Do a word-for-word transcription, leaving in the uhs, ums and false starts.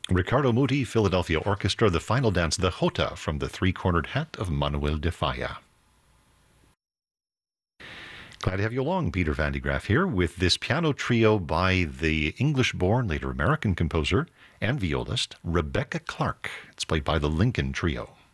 Riccardo Muti, Philadelphia Orchestra, the final dance, the Jota from the Three-Cornered Hat of Manuel de Falla. Glad to have you along. Peter Van de Graaff here with this piano trio by the English-born, later American composer and violist Rebecca Clark. It's played by the Lincoln Trio.